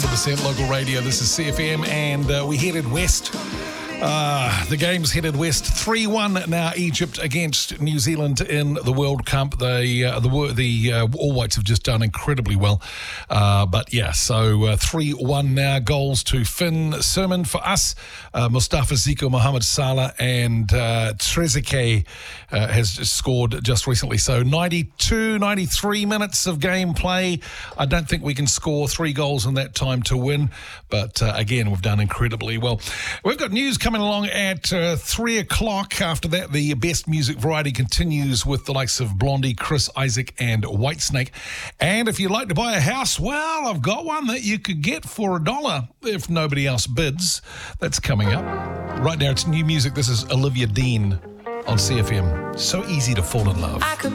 100% local radio. This is CFM, and we headed west. The game's headed west. 3-1 now, Egypt against New Zealand in the World Cup. The All Whites have just done incredibly well. So 3-1 now. Goals to Finn Sermon for us. Mustafa Zico, Mohamed Salah, and Trezeguet has scored just recently. So 93 minutes of gameplay. I don't think we can score 3 goals in that time to win. But again, we've done incredibly well. We've got news coming along at 3 o'clock. After that, the best music variety continues with the likes of Blondie, Chris Isaac, and Whitesnake. And if you'd like to buy a house, well, I've got one that you could get for $1 if nobody else bids. That's coming up. Right now, it's new music. This is Olivia Dean on CFM. So easy to fall in love.